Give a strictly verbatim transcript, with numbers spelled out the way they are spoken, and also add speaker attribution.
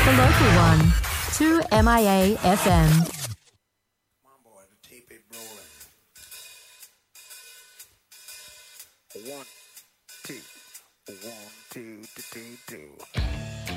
Speaker 1: the local one, two M I A F M.
Speaker 2: Come on, boy, the tape it rolling. One, two, one, two, two, two, two.